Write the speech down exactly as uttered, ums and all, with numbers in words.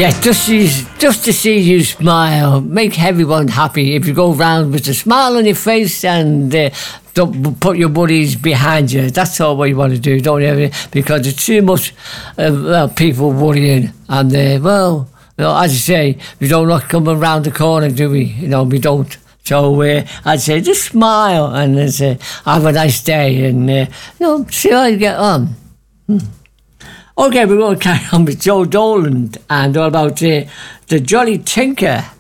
Yeah, just to, just to see you smile, make everyone happy. If you go round with a smile on your face and uh, don't put your worries behind you, that's all what you want to do, don't you? Because there's too much uh, well, people worrying, and uh, well, you know, as you say, we don't not come around the corner, do we? You know, we don't. So uh, I'd say just smile and uh, say, have a nice day, and uh, you know, see how you get on. Hmm. Okay, we're going to carry on with Joe Dolan and all about uh, the Jolly Tinker.